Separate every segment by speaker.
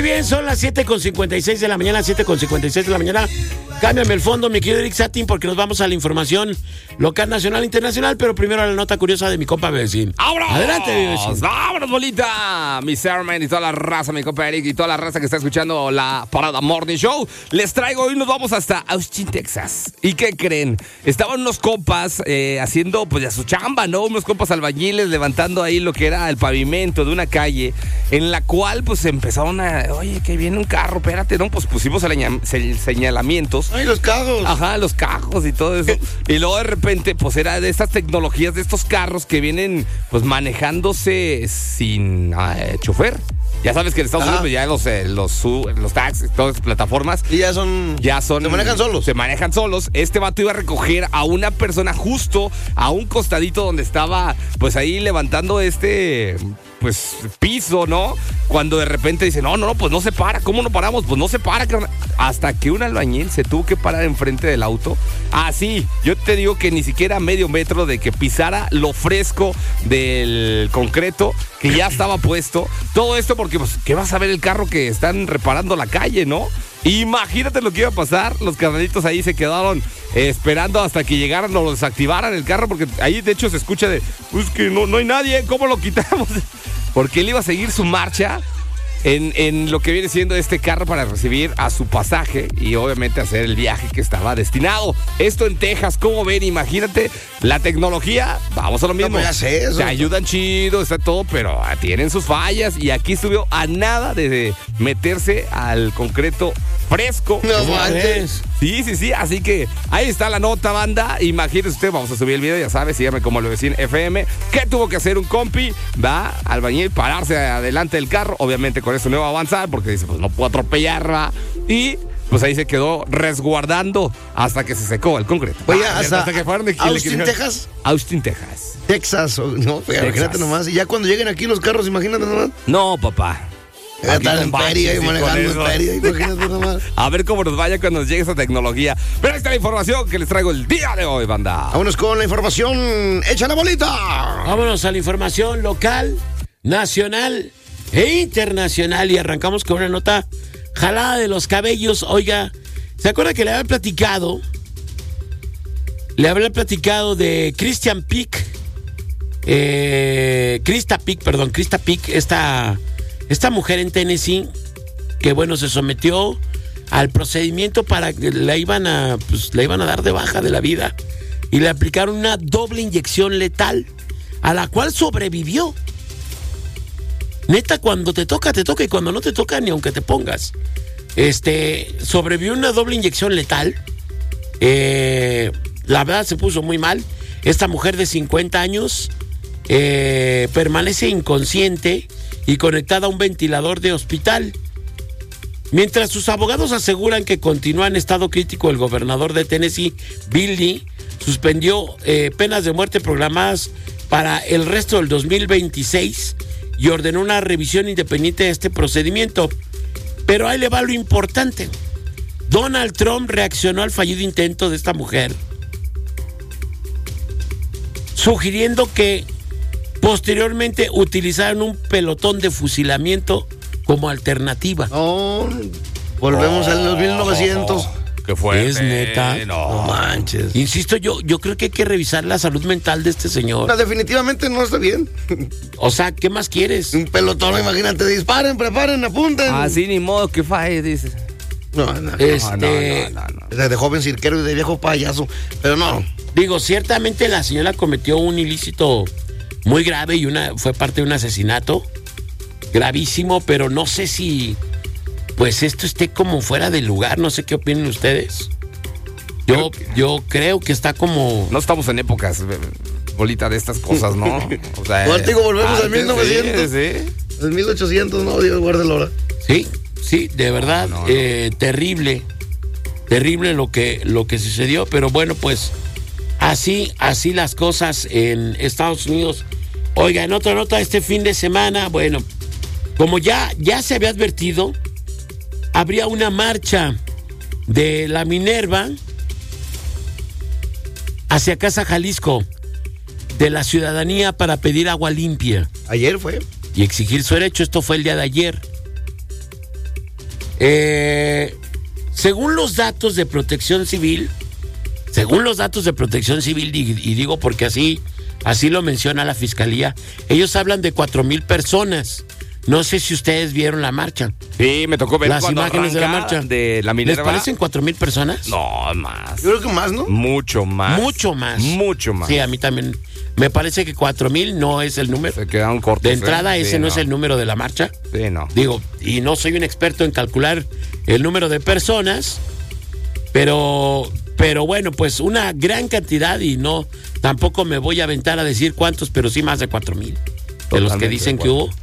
Speaker 1: Bien, son las 7:56 de la mañana, 7:56 de la mañana. Cámbiame el fondo, mi querido Eric Satin, porque nos vamos a la información local, nacional, internacional, pero primero a la nota curiosa de mi compa Bebecín.
Speaker 2: ¡Vámonos!
Speaker 1: Adelante, Bebecín.
Speaker 2: ¡Vámonos, bolita! Mi Sermon y toda la raza, mi compa Eric, y toda la raza que está escuchando la Parada Morning Show. Les traigo, hoy nos vamos hasta Austin, Texas. ¿Y qué creen? Estaban unos compas haciendo, pues, ya su chamba, ¿no? Unos compas albañiles levantando ahí lo que era el pavimento de una calle, en la cual, pues, empezaron a... Oye, que viene un carro, espérate, ¿no? Pues pusimos señalamientos.
Speaker 3: Ay, los cajos.
Speaker 2: Ajá, los cajos y todo eso. Y luego de repente, pues era de estas tecnologías, de estos carros que vienen, pues manejándose sin chofer. Ya sabes que en Estados Unidos ya los taxis, todas las plataformas.
Speaker 3: Y ya son. Se manejan solos.
Speaker 2: Se manejan solos. Este vato iba a recoger a una persona justo a un costadito donde estaba, pues ahí levantando pues piso, ¿no? Cuando de repente dice, no, pues no se para. ¿Cómo no paramos? Pues no se para. Hasta que un albañil se tuvo que parar enfrente del auto. Así, yo te digo que ni siquiera medio metro de que pisara lo fresco del concreto que ya estaba puesto. Todo esto porque, pues, ¿qué vas a ver el carro que están reparando la calle, no? Imagínate lo que iba a pasar. Los carnalitos ahí se quedaron esperando hasta que llegaran o lo desactivaran el carro, porque ahí de hecho se escucha pues que no hay nadie, ¿cómo lo quitamos? Porque él iba a seguir su marcha en lo que viene siendo este carro para recibir a su pasaje y obviamente hacer el viaje que estaba destinado. Esto en Texas, ¿cómo ven? Imagínate, la tecnología, vamos a lo mismo.
Speaker 3: No, ya sé eso.
Speaker 2: Te ayudan chido, está todo, pero tienen sus fallas y aquí estuvo a nada de meterse al concreto fresco.
Speaker 3: No manches.
Speaker 2: Sí, así que ahí está la nota, banda. Imagínese usted, vamos a subir el video, ya sabes, síganme como lo decían FM. ¿Qué tuvo que hacer un compi? Va, albañil, pararse adelante del carro, obviamente con eso no va a avanzar, porque dice, pues no puedo atropellar, ¿va? Y pues ahí se quedó resguardando hasta que se secó el concreto.
Speaker 3: Oye,
Speaker 2: hasta que fueron de
Speaker 3: Austin, Texas.
Speaker 2: Austin, Texas.
Speaker 3: Texas, no, imagínate nomás. Y ya cuando lleguen aquí los carros, imagínate nomás.
Speaker 2: No, papá.
Speaker 3: Están en feria y manejando en feria, imagínate nomás.
Speaker 2: A ver cómo nos vaya cuando nos llegue esa tecnología. Pero ahí está la información que les traigo el día de hoy, banda.
Speaker 3: Vámonos con la información. ¡Echa la bolita!
Speaker 1: Vámonos a la información local, nacional e internacional. Y arrancamos con una nota jalada de los cabellos. Oiga, ¿se acuerda que le había platicado de Krista Pick, esta mujer en Tennessee, que bueno, se sometió al procedimiento para que la iban a dar de baja de la vida y le aplicaron una doble inyección letal a la cual sobrevivió. Neta, cuando te toca y cuando no te toca ni aunque te pongas. Sobrevivió una doble inyección letal. La verdad se puso muy mal. Esta mujer de 50 años permanece inconsciente y conectada a un ventilador de hospital. Mientras sus abogados aseguran que continúa en estado crítico, el gobernador de Tennessee, Bill Lee, suspendió penas de muerte programadas para el resto del 2026 y ordenó una revisión independiente de este procedimiento. Pero ahí le va lo importante. Donald Trump reaccionó al fallido intento de esta mujer, sugiriendo que posteriormente utilizaron un pelotón de fusilamiento como alternativa.
Speaker 3: No, volvemos a los 1900.
Speaker 2: ¿Qué fue?
Speaker 1: Es neta.
Speaker 3: No manches.
Speaker 1: Insisto, yo creo que hay que revisar la salud mental de este señor.
Speaker 3: No, definitivamente no está bien.
Speaker 1: O sea, ¿qué más quieres?
Speaker 3: Un pelotón, imagínate, disparen, preparen, apunten.
Speaker 2: Así ni modo que falle, dice.
Speaker 3: No.
Speaker 2: No.
Speaker 3: De joven cirquero y de viejo payaso. Pero no.
Speaker 1: Digo, ciertamente la señora cometió un ilícito muy grave y fue parte de un asesinato gravísimo, pero no sé si pues esto esté como fuera de lugar. No sé qué opinan ustedes. Yo creo que está como...
Speaker 2: No estamos en épocas, bolita, de estas cosas, ¿no? O sea,
Speaker 3: digo, volvemos al 1900.
Speaker 2: Sí.
Speaker 3: El 1800, no, Dios guarde la hora.
Speaker 1: Sí, de verdad, no. Terrible lo que sucedió, pero bueno, pues así las cosas en Estados Unidos. Oiga, en otra nota, este fin de semana, bueno, como ya se había advertido, habría una marcha de la Minerva hacia Casa Jalisco de la ciudadanía para pedir agua limpia.
Speaker 3: Ayer fue.
Speaker 1: Y exigir su derecho. Esto fue el día de ayer. Según los datos de Protección Civil, y digo porque así lo menciona la Fiscalía, ellos hablan de 4,000 personas. No sé si ustedes vieron la marcha.
Speaker 2: Sí, me tocó ver
Speaker 1: las imágenes de la marcha.
Speaker 2: De la Minerva.
Speaker 1: ¿Les parecen 4,000 personas?
Speaker 2: No, más.
Speaker 3: Yo creo que más, ¿no?
Speaker 2: Mucho más.
Speaker 1: Mucho más.
Speaker 2: Sí,
Speaker 1: a mí también. Me parece que 4,000 no es el número.
Speaker 2: Se quedaron cortos.
Speaker 1: De entrada, ese no es el número de la marcha.
Speaker 2: Sí, no.
Speaker 1: Digo, y no soy un experto en calcular el número de personas, pero bueno, pues una gran cantidad y no, tampoco me voy a aventar a decir cuántos, pero sí más de 4,000 de los que dicen que hubo.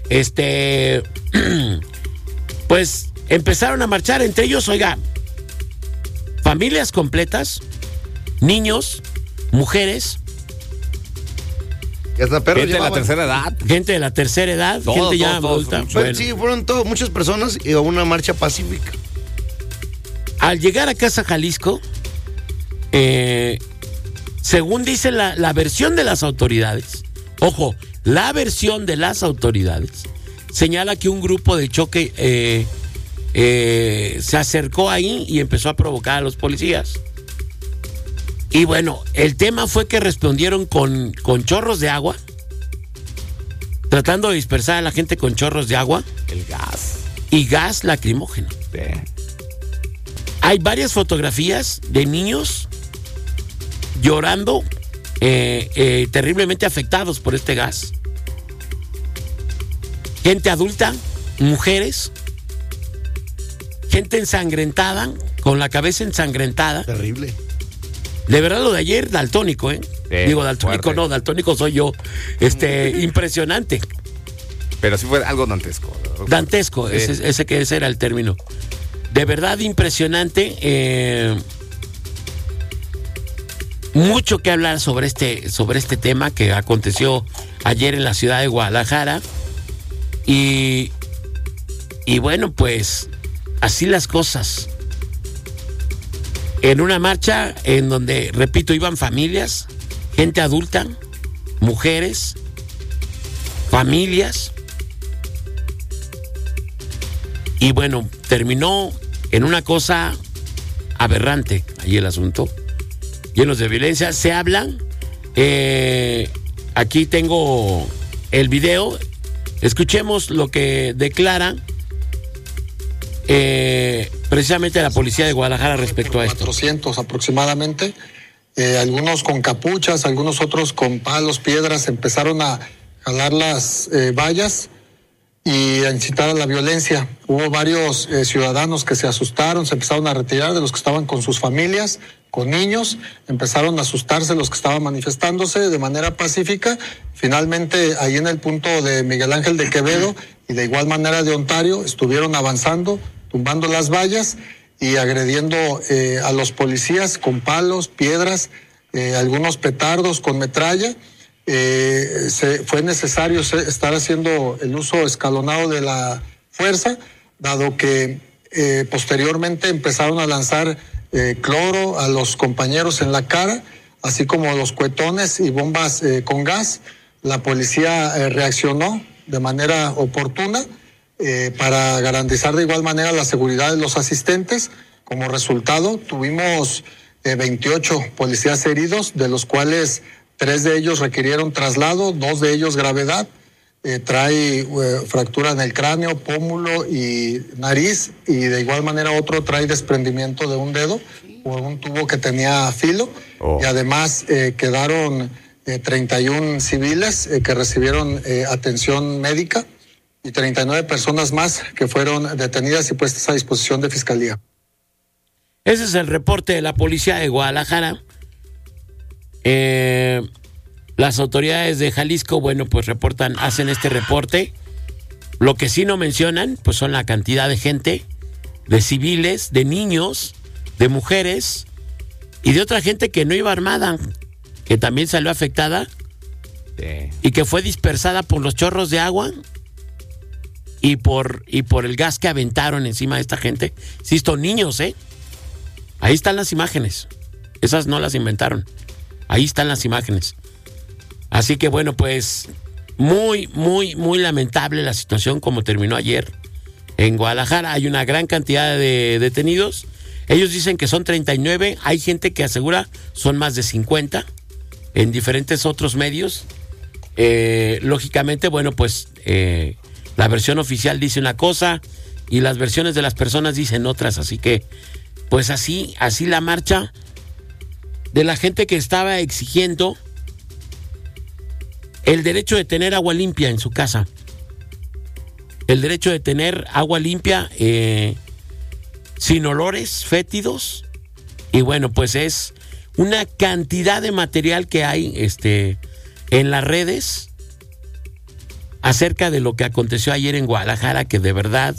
Speaker 1: Pues empezaron a marchar entre ellos, oiga, familias completas, niños, mujeres,
Speaker 3: Y hasta perros
Speaker 2: gente de la
Speaker 3: llevaban.
Speaker 2: tercera edad.
Speaker 1: gente de la tercera edad, gente ya adulta.
Speaker 3: Pero
Speaker 1: Bueno,
Speaker 3: sí, fueron muchas personas y a una marcha pacífica.
Speaker 1: al llegar a Casa Jalisco, según dice la versión de las autoridades, ojo, la versión de las autoridades señala que un grupo de choque se acercó ahí y empezó a provocar a los policías. Y bueno, el tema fue que respondieron con chorros de agua, tratando de dispersar a la gente con chorros de agua
Speaker 2: El gas.
Speaker 1: y gas lacrimógeno.
Speaker 2: Sí.
Speaker 1: Hay varias fotografías de niños llorando, terriblemente afectados por este gas. Gente adulta, mujeres, gente ensangrentada, con la cabeza ensangrentada.
Speaker 3: Terrible.
Speaker 1: De verdad, lo de ayer, daltónico, ¿eh? Digo, daltónico
Speaker 2: fuerte.
Speaker 1: no, daltónico soy yo. Impresionante.
Speaker 2: Pero sí fue algo dantesco.
Speaker 1: Dantesco,
Speaker 2: Sí.
Speaker 1: ese era el término. De verdad impresionante. Mucho que hablar sobre este tema que aconteció ayer en la ciudad de Guadalajara. Y bueno, pues así las cosas. En una marcha en donde, repito, iban familias, gente adulta, mujeres, familias. Y bueno, terminó en una cosa aberrante allí el asunto, llenos de violencia. Se hablan, aquí tengo el video, escuchemos lo que declara precisamente la policía de Guadalajara respecto a esto.
Speaker 4: 400 aproximadamente, algunos con capuchas, algunos otros con palos, piedras, empezaron a jalar las vallas y a incitar a la violencia. Hubo varios ciudadanos que se asustaron, se empezaron a retirar de los que estaban con sus familias, con niños, empezaron a asustarse los que estaban manifestándose de manera pacífica. Finalmente, ahí en el punto de Miguel Ángel de Quevedo y de igual manera de Ontario, estuvieron avanzando, tumbando las vallas y agrediendo a los policías con palos, piedras, algunos petardos con metralla. Fue necesario estar haciendo el uso escalonado de la fuerza, dado que posteriormente empezaron a lanzar cloro a los compañeros en la cara, así como los cuetones y bombas con gas. La policía reaccionó de manera oportuna para garantizar de igual manera la seguridad de los asistentes. Como resultado, tuvimos 28 policías heridos, de los cuales 3 de ellos requirieron traslado, 2 de ellos gravedad. Trae fractura en el cráneo, pómulo y nariz, y de igual manera otro trae desprendimiento de un dedo por un tubo que tenía filo. Y además quedaron 31 civiles que recibieron atención médica y 39 personas más que fueron detenidas y puestas a disposición de Fiscalía.
Speaker 1: Ese es el reporte de la policía de Guadalajara. Las autoridades de Jalisco, bueno, pues hacen este reporte. Lo que sí no mencionan, pues son la cantidad de gente, de civiles, de niños, de mujeres y de otra gente que no iba armada, que también salió afectada y que fue dispersada por los chorros de agua y por el gas que aventaron encima de esta gente. Insisto, niños, ahí están las imágenes. Esas no las inventaron. Ahí están las imágenes. Así que bueno, pues muy, muy, muy lamentable la situación como terminó ayer En Guadalajara hay una gran cantidad de detenidos. Ellos dicen que son 39. Hay gente que asegura son más de 50 en diferentes otros medios. Lógicamente, bueno, pues la versión oficial dice una cosa y las versiones de las personas dicen otras. Así que, pues así la marcha de la gente que estaba exigiendo el derecho de tener agua limpia en su casa. El derecho de tener agua limpia sin olores fétidos. Y bueno, pues es una cantidad de material que hay en las redes acerca de lo que aconteció ayer en Guadalajara, que de verdad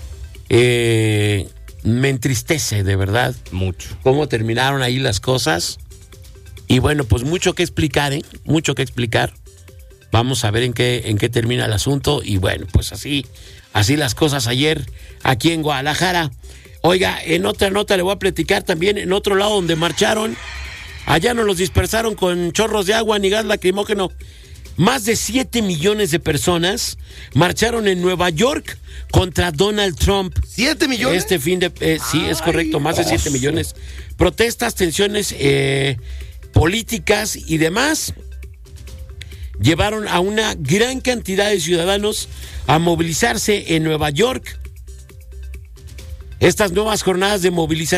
Speaker 1: me entristece, de verdad.
Speaker 2: Mucho.
Speaker 1: Cómo terminaron ahí las cosas. Y bueno, pues mucho que explicar, mucho que explicar. Vamos a ver en qué termina el asunto. Y bueno, pues así las cosas ayer aquí en Guadalajara. Oiga, en otra nota le voy a platicar también en otro lado donde marcharon. Allá no los dispersaron con chorros de agua ni gas lacrimógeno. Más de 7 millones de personas marcharon en Nueva York contra Donald Trump.
Speaker 3: ¿7 millones?
Speaker 1: Este fin de... sí, es correcto, más de 7 millones. Protestas, tensiones políticas y demás llevaron a una gran cantidad de ciudadanos a movilizarse en Nueva York. Estas nuevas jornadas de movilización